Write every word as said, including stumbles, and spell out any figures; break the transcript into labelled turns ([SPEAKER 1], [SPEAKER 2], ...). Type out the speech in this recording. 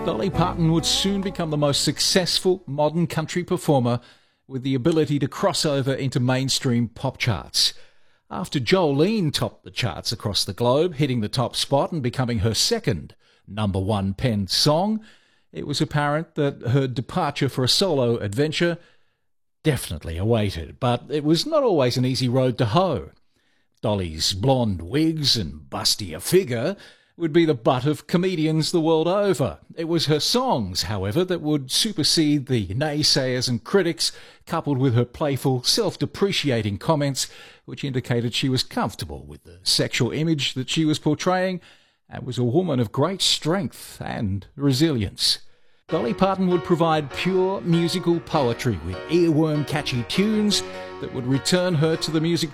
[SPEAKER 1] Dolly Parton would soon become the most successful modern country performer with the ability to cross over into mainstream pop charts. After Jolene topped the charts across the globe, hitting the top spot and becoming her second number one penned song, it was apparent that her departure for a solo adventure definitely awaited. But it was not always an easy road to hoe. Dolly's blonde wigs and bustier figure would be the butt of comedians the world over. It was her songs, however, that would supersede the naysayers and critics, coupled with her playful, self-depreciating comments, which indicated she was comfortable with the sexual image that she was portraying and was a woman of great strength and resilience. Dolly Parton would provide pure musical poetry with earworm-catchy tunes that would return her to the music